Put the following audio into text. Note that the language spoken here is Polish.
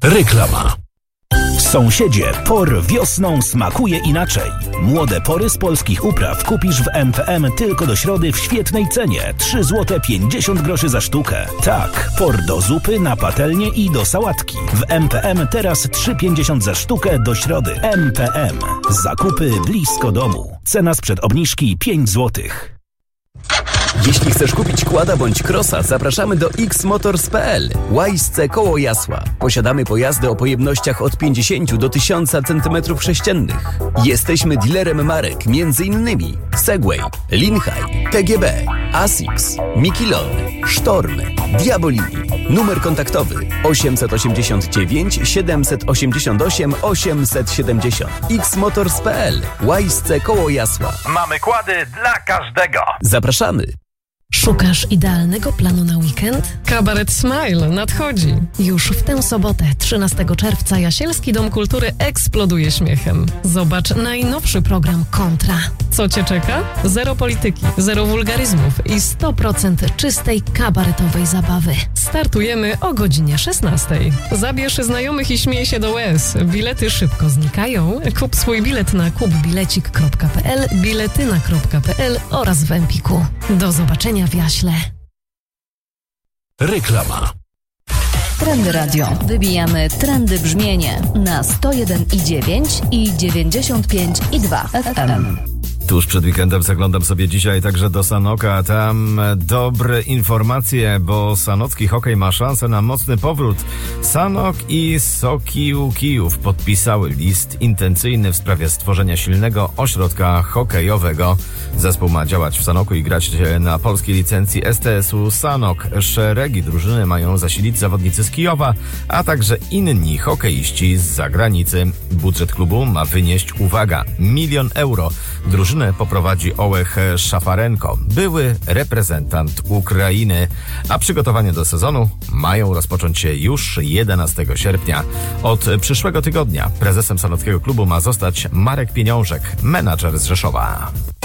Reklama. Sąsiedzie, por wiosną smakuje inaczej. Młode pory z polskich upraw kupisz w MPM tylko do środy w świetnej cenie. 3 zł 50 groszy za sztukę. Tak, por do zupy, na patelnię i do sałatki. W MPM teraz 3,50 za sztukę do środy. MPM. Zakupy blisko domu. Cena sprzed obniżki 5 zł. Jeśli chcesz kupić Quada bądź Crossa, zapraszamy do xmotors.pl. Łajsce koło Jasła. Posiadamy pojazdy o pojemnościach od 50 do 1000 cm3. Jesteśmy dealerem marek m.in. Segway, Linhai, TGB, Asics, Mikilon, Sztorm, Diabolini. Numer kontaktowy 889 788 870. xmotors.pl. Łajsce koło Jasła. Mamy kłady dla każdego. Zapraszamy. Szukasz idealnego planu na weekend? Kabaret Smile nadchodzi. Już w tę sobotę, 13 czerwca, Jasielski Dom Kultury eksploduje śmiechem. Zobacz najnowszy program Kontra. Co Cię czeka? Zero polityki, zero wulgaryzmów i 100% czystej kabaretowej zabawy. Startujemy o godzinie 16. Zabierz znajomych i śmiej się do łez. Bilety szybko znikają. Kup swój bilet na kupbilecik.pl, biletyna.pl oraz w Empiku. Do zobaczenia w Jaśle. Reklama. Trendy Radio. Wybijamy trendy brzmienie na 101,9 i 95,2 FM. Tuż przed weekendem zaglądam sobie dzisiaj także do Sanoka. Tam dobre informacje, bo sanocki hokej ma szansę na mocny powrót. Sanok i Sokił Kijów podpisały list intencyjny w sprawie stworzenia silnego ośrodka hokejowego. Zespół ma działać w Sanoku i grać na polskiej licencji STS-u Sanok. Szeregi drużyny mają zasilić zawodnicy z Kijowa, a także inni hokeiści z zagranicy. Budżet klubu ma wynieść, uwaga, 1 000 000 euro. Drużynę poprowadzi Ołech Szafarenko, były reprezentant Ukrainy, a przygotowania do sezonu mają rozpocząć się już 11 sierpnia. Od przyszłego tygodnia prezesem sanockiego klubu ma zostać Marek Pieniążek, menadżer z Rzeszowa.